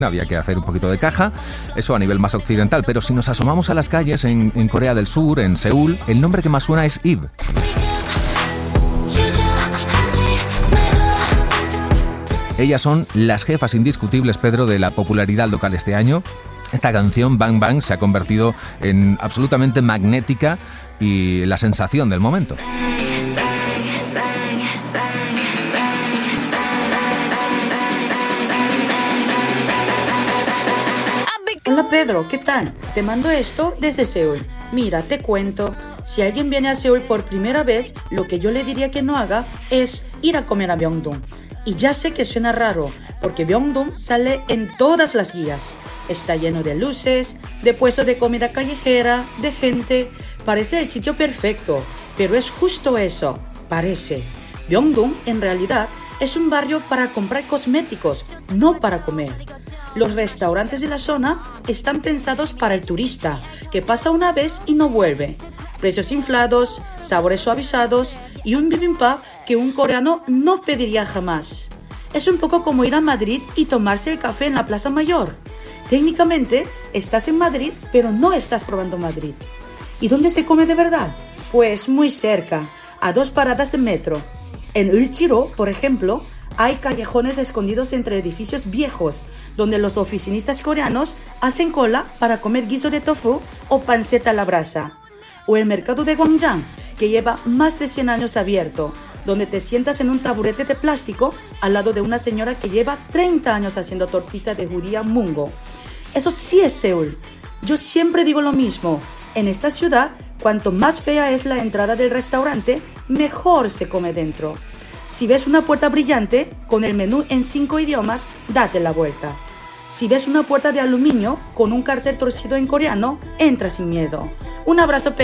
Había que hacer un poquito de caja, eso a nivel más occidental, pero si nos asomamos a las calles en Corea del Sur, en Seúl, el nombre que más suena es Eve. Ellas son las jefas indiscutibles, Pedro, de la popularidad local este año. Esta canción, Bang Bang, se ha convertido en absolutamente magnética y la sensación del momento. Hola Pedro, ¿qué tal? Te mando esto desde Seúl. Mira, te cuento, si alguien viene a Seúl por primera vez, lo que yo le diría que no haga es ir a comer a Myeongdong. Y ya sé que suena raro, porque Myeongdong sale en todas las guías. Está lleno de luces, de puestos de comida callejera, de gente. Parece el sitio perfecto, pero es justo eso, parece. Myeongdong, en realidad, es un barrio para comprar cosméticos, no para comer. Los restaurantes de la zona están pensados para el turista, que pasa una vez y no vuelve. Precios inflados, sabores suavizados y un bibimbap que un coreano no pediría jamás. Es un poco como ir a Madrid y tomarse el café en la Plaza Mayor. Técnicamente estás en Madrid, pero no estás probando Madrid. ¿Y dónde se come de verdad? Pues muy cerca, a 2 paradas de metro. En Ulchiro, por ejemplo, hay callejones escondidos entre edificios viejos, donde los oficinistas coreanos hacen cola para comer guiso de tofu o panceta a la brasa. O el mercado de Gwangjang, que lleva más de 100 años abierto, donde te sientas en un taburete de plástico al lado de una señora que lleva 30 años haciendo tortilla de judía mungo. Eso sí es Seúl. Yo siempre digo lo mismo. En esta ciudad, cuanto más fea es la entrada del restaurante, mejor se come dentro. Si ves una puerta brillante, con el menú en 5 idiomas, date la vuelta. Si ves una puerta de aluminio, con un cartel torcido en coreano, entra sin miedo. Un abrazo.